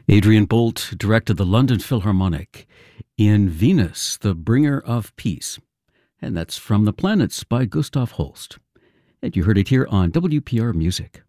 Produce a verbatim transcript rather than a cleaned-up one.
Adrian Bolt directed the London Philharmonic in Venus, the Bringer of Peace. And that's From the Planets by Gustav Holst. And you heard it here on W P R Music.